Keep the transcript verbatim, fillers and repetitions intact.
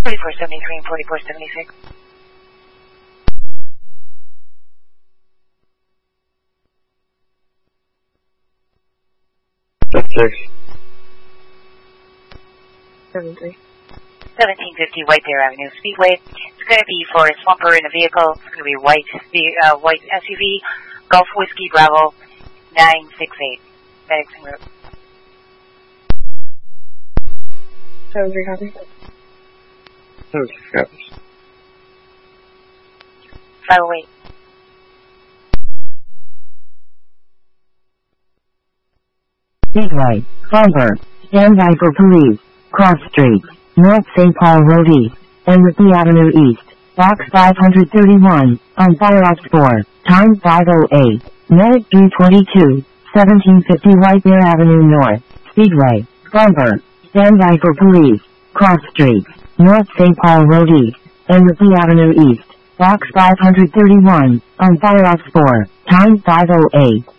forty-four seventy-three and forty-four seventy-six. That's six. seven three. seventeen fifty White Bear Avenue Speedway. It's going to be for a slumper in a vehicle. It's going to be white, uh, white S U V, Golf Whiskey Bravo nine six eight. Medics en route. seven three copy. seven six copies. five oh eight. Speedway, bumper, stand by for police, cross street, North Saint Paul Road East, Enrique Avenue East, box five thirty-one, on fire ops four, time five oh eight, medic three twenty-two, seventeen fifty White Bear Avenue North, Speedway, bumper, stand by for police, cross street, North Saint Paul Road East, Enrique Avenue East, box five thirty-one, on fire ops four, time five oh eight.